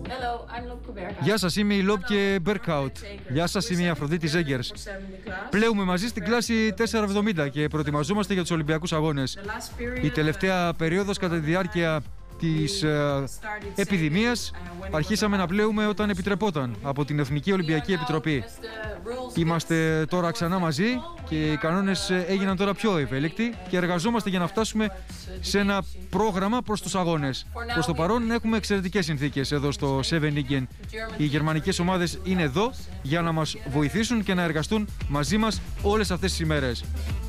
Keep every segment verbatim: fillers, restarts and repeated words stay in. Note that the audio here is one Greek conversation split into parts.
Γεια σας, είμαι η Λόπκε Μπέρκαουτ. Γεια σας, είμαι η Αφροδίτη Ζέγκερς. Πλέουμε μαζί στην κλάση τετρακόσια εβδομήντα και προετοιμαζόμαστε για τους Ολυμπιακούς Αγώνες. Η τελευταία περίοδος κατά τη διάρκεια της ε, επιδημίας αρχίσαμε να πλέουμε όταν επιτρεπόταν από την Εθνική Ολυμπιακή Επιτροπή. Είμαστε τώρα ξανά μαζί και οι κανόνες έγιναν τώρα πιο ευέλικτοι και εργαζόμαστε για να φτάσουμε σε ένα πρόγραμμα προς τους αγώνες. Προς το παρόν έχουμε εξαιρετικές συνθήκες εδώ στο Scheveningen. Οι γερμανικές ομάδες είναι εδώ για να μας βοηθήσουν και να εργαστούν μαζί μας όλες αυτές τις ημέρες.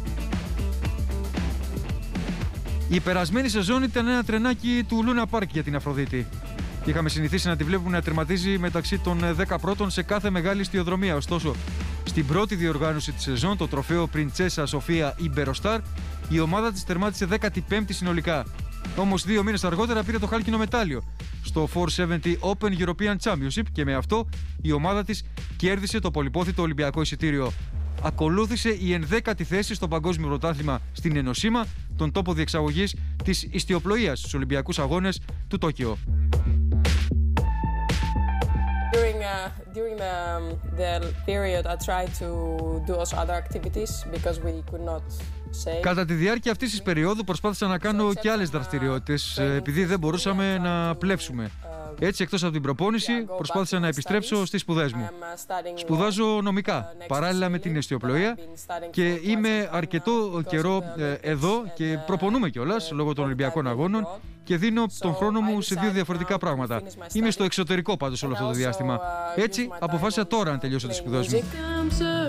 Η περασμένη σεζόν ήταν ένα τρενάκι του Λούνα Πάρκ για την Αφροδίτη. Είχαμε συνηθίσει να τη βλέπουμε να τερματίζει μεταξύ των δέκα πρώτων σε κάθε μεγάλη ιστιοδρομία. Ωστόσο, στην πρώτη διοργάνωση της σεζόν, το τροφαίο Πριντζέσα Σοφία Ιμπεροστάρ, η ομάδα της τερμάτισε δέκατη πέμπτη συνολικά. Όμως, δύο μήνες αργότερα πήρε το χάλκινο μετάλλιο στο τετρακόσια εβδομήντα Open European Championship και με αυτό η ομάδα της κέρδισε το πολυπόθητο Ολυμπιακό εισιτήριο. Ακολούθησε η ενδέκατη θέση στο Παγκόσμιο Πρωτάθλημα στην Ενοσίμα, τον τόπο διεξαγωγής της ιστιοπλοείας στους Ολυμπιακούς Αγώνες του Τόκιο. During, uh, during the, um, the period I tried to do also other activities because we could not say. Κατά τη διάρκεια αυτής της περίοδου προσπάθησα να κάνω και άλλες δραστηριότητες επειδή δεν μπορούσαμε να πλεύσουμε. Έτσι, εκτός από την προπόνηση, προσπάθησα να επιστρέψω στις σπουδές μου. Σπουδάζω νομικά, παράλληλα με την ιστιοπλοεία και είμαι αρκετό καιρό ε, εδώ και προπονούμε κιόλας λόγω των Ολυμπιακών Αγώνων και δίνω τον χρόνο μου σε δύο διαφορετικά πράγματα. Είμαι στο εξωτερικό πάντως όλο αυτό το διάστημα. Έτσι, αποφάσισα τώρα να τελειώσω τις σπουδές μου.